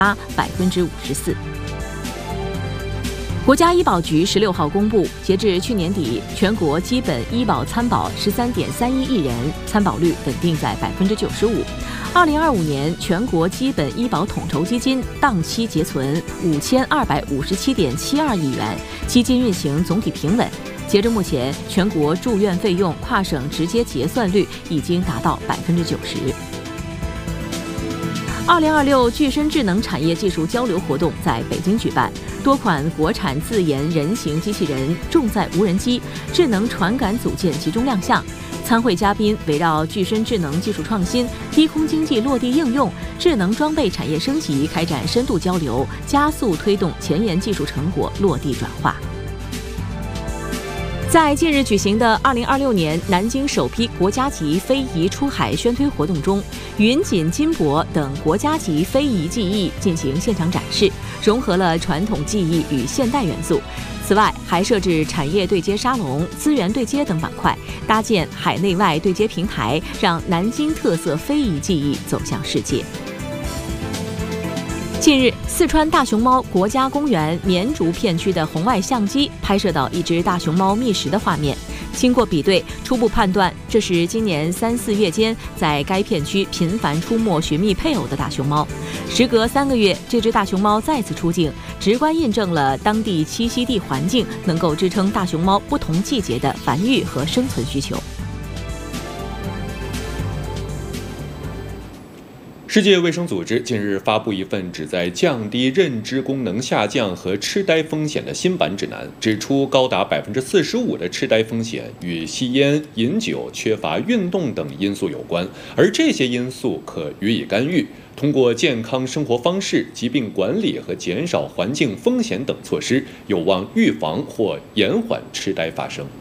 54%。国家医保局16号公布，截至去年底，全国基本医保参保13.31亿人，参保率稳定在95%。2025年全国基本医保统筹基金当期结存5257.72亿元，基金运行总体平稳。截至目前，全国住院费用跨省直接结算率已经达到90%。2026具身智能产业技术交流活动在北京举办，多款国产自研人形机器人、重载无人机、智能传感组件集中亮相。参会嘉宾围绕具身智能技术创新、低空经济落地应用、智能装备产业升级开展深度交流，加速推动前沿技术成果落地转化。在近日举行的2026年南京首批国家级非遗出海宣推活动中，云锦金箔等国家级非遗技艺进行现场展示，融合了传统技艺与现代元素。此外，还设置产业对接沙龙、资源对接等板块，搭建海内外对接平台，让南京特色非遗技艺走向世界。近日，四川大熊猫国家公园绵竹片区的红外相机拍摄到一只大熊猫觅食的画面。经过比对，初步判断这是今年3、4月间在该片区频繁出没寻觅配偶的大熊猫。时隔3个月，这只大熊猫再次出镜，直观印证了当地栖息地环境能够支撑大熊猫不同季节的繁育和生存需求。 世界卫生组织近日发布一份旨在降低认知功能下降和痴呆风险的新版指南，指出高达45%的痴呆风险与吸烟、饮酒、缺乏运动等因素有关，而这些因素可予以干预。通过健康生活方式、疾病管理和减少环境风险等措施，有望预防或延缓痴呆发生。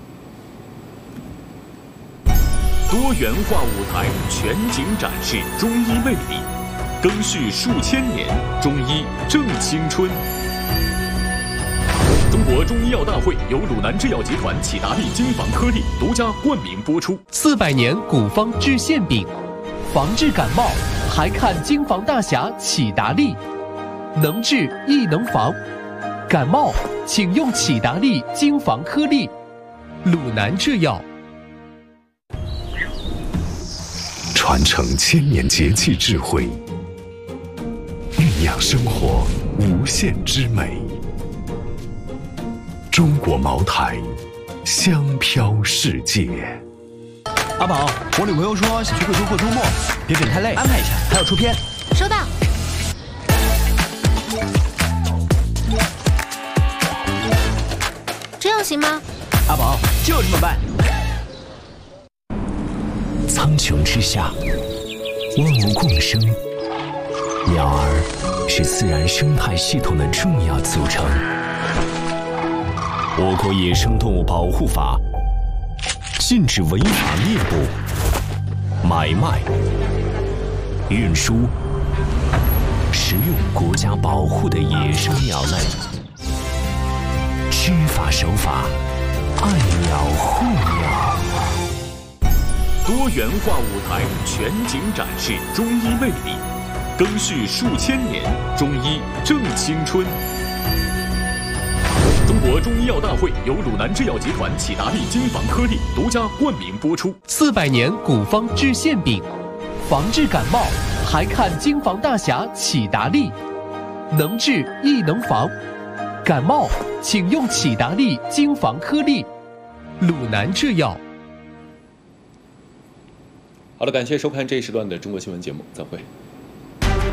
多元化舞台全景展示中医魅力，更续数千年，中医正青春。中国中医药大会由鲁南制药集团启达利金防颗粒独家冠名播出。 400年古方治馅饼，防治感冒还看金防大侠启达利，能治亦能防。感冒请用启达利金防颗粒，鲁南制药。 传承千年节气智慧，酝酿生活无限之美。中国茅台，香飘世界。 阿宝，我女朋友说想去贵州过周末，别等太累，安排一下，还要出片。 收到。这样行吗？ 阿宝，就这么办。 苍穹之下，万物共生，鸟儿是自然生态系统的重要组成。我国野生动物保护法禁止违法猎捕、买卖、运输、食用国家保护的野生鸟类。知法守法，爱鸟护鸟。 多元化舞台全景展示中医魅力，更续数千年，中医正青春。中国中医药大会由鲁南制药集团启达利金防颗粒独家冠名播出。 400年古方治馅饼，防治感冒还看金防大侠启达利，能治亦能防。感冒请用启达利金防颗粒，鲁南制药。 好了，感谢收看这一时段的中国新闻节目，再会。